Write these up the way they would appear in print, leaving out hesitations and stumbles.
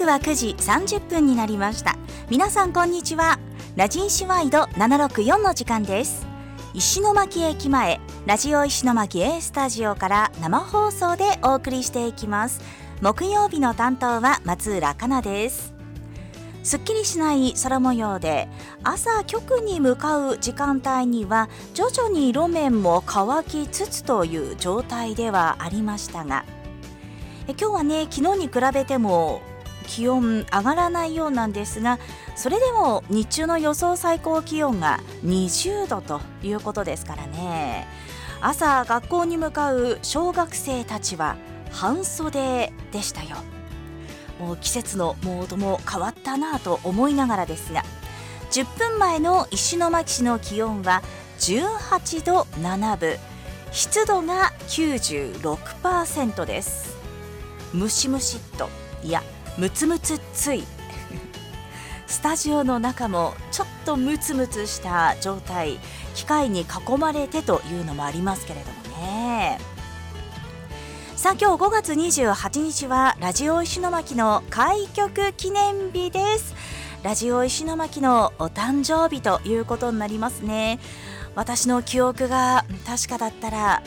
は9時30分になりました。皆さんこんにちは。ラジンシワイド764の時間です。石巻駅前、ラジオ石巻 A スタジオから生放送でお送りしていきます。木曜日の担当は松浦香奈です。すっきりしない空模様で、朝局に向かう時間帯には徐々に路面も乾きつつという状態ではありましたが、今日はね、昨日に比べても気温上がらないようなんですが、それでも日中の予想最高気温が20度ということですからね。朝学校に向かう小学生たちは半袖でしたよ。もう季節のモードも変わったなと思いながらですが、10分前の石巻市の気温は18度7分、湿度が 96% です。ムシムシっと、いやムツムツっついスタジオの中もちょっとムツムツした状態、機械に囲まれてというのもありますけれどもね。さあ、今日5月28日はラジオ石巻の開局記念日です。ラジオ石巻のお誕生日ということになりますね。私の記憶が確かだったら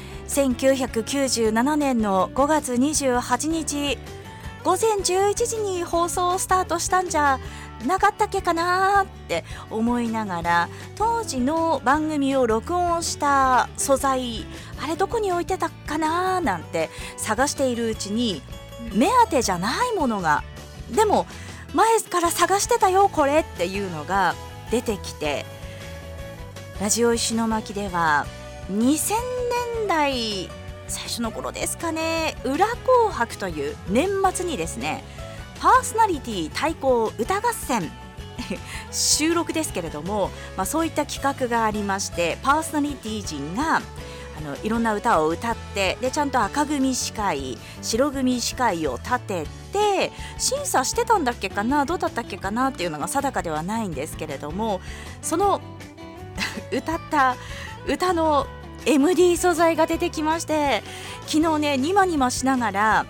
1997年の5月28日午前11時に放送スタートしたんじゃなかったっけかなって思いながら、当時の番組を録音した素材、あれどこに置いてたかななんて探しているうちに、目当てじゃないものが、でも前から探してたよこれっていうのが出てきて、ラジオ石巻では2000年代最初の頃ですかね、裏紅白という年末にですね、パーソナリティ対抗歌合戦収録ですけれども、そういった企画がありまして、パーソナリティ陣がいろんな歌を歌って、でちゃんと赤組司会白組司会を立てて審査してたんだっけかな、どうだったっけかなっていうのが定かではないんですけれども、その歌った歌の MD 素材が出てきまして、昨日ねニマニマしながら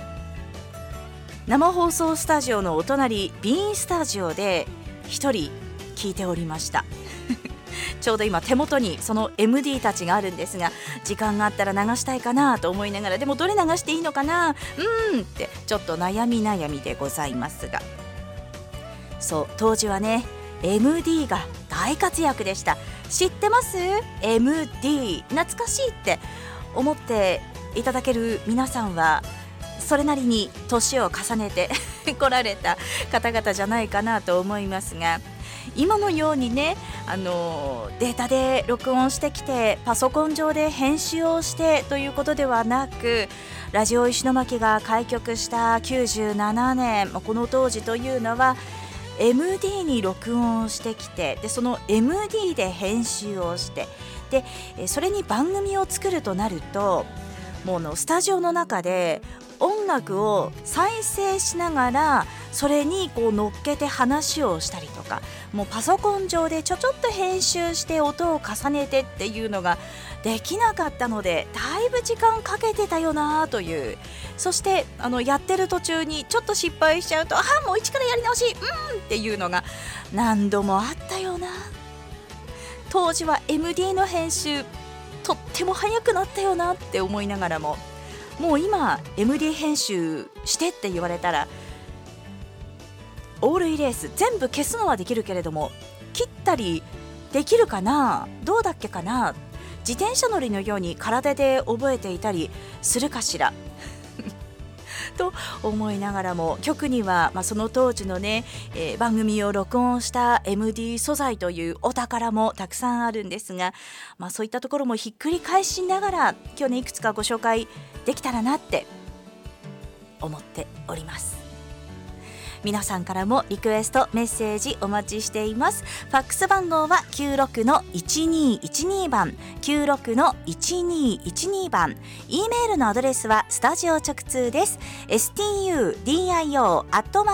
生放送スタジオのお隣 B スタジオで一人聞いておりましたちょうど今手元にその MD たちがあるんですが、時間があったら流したいかなと思いながら、でもどれ流していいのかなってちょっと悩みでございますが、そう当時はね MD が大活躍でした。知ってます？ MD 懐かしいって思っていただける皆さんはそれなりに年を重ねて来られた方々じゃないかなと思いますが、今のようにね、データで録音してきてパソコン上で編集をしてということではなく、ラジオ石巻が開局した97年、この当時というのはMD に録音をしてきて、でその MD で編集をして、でそれに番組を作るとなると、もうスタジオの中で音楽を再生しながらそれにこう乗っけて話をしたりとか、もうパソコン上でちょっと編集して音を重ねてっていうのができなかったので、だいぶ時間かけてたよなという。そしてやってる途中にちょっと失敗しちゃうと、もう一からやり直しっていうのが何度もあったよな。当時は MD の編集とっても早くなったよなって思いながらも、もう今 MD 編集してって言われたらオールイレース全部消すのはできるけれども、切ったりできるかな、どうだっけかな、自転車乗りのように体で覚えていたりするかしらと思いながらも、局には、その当時のね、番組を録音した MD 素材というお宝もたくさんあるんですが、そういったところもひっくり返しながら今日ねいくつかご紹介できたらなって思っております。皆さんからもリクエストメッセージお待ちしています。ファックス番号は 96-1212 番 96-1212 番、 E メールのアドレスはスタジオ直通です。studio@